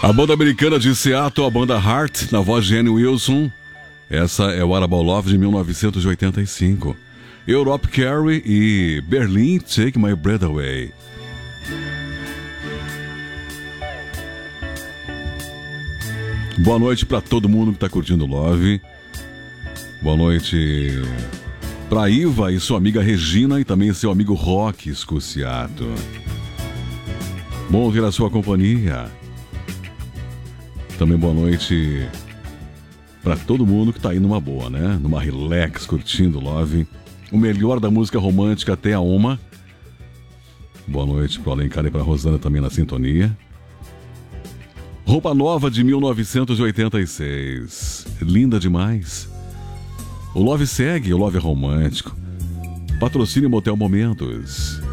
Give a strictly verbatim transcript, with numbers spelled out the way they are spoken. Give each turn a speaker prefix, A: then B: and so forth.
A: A banda americana de Seattle, a banda Heart, na voz de Annie Wilson. Essa é o What About Love de mil novecentos e oitenta e cinco. Europe Carey e Berlin, Take My Breath Away. Boa noite para todo mundo que tá curtindo Love. Boa noite pra Iva e sua amiga Regina e também seu amigo Roque Escuciato. Bom ter a sua companhia. Também boa noite pra todo mundo que tá aí numa boa, né? Numa relax, curtindo Love. O melhor da música romântica até a uma. Boa noite pro Alencar e pra Rosana também na sintonia. Roupa nova de mil novecentos e oitenta e seis. Linda demais. O Love segue, o Love é romântico. Patrocínio Motel Momentos.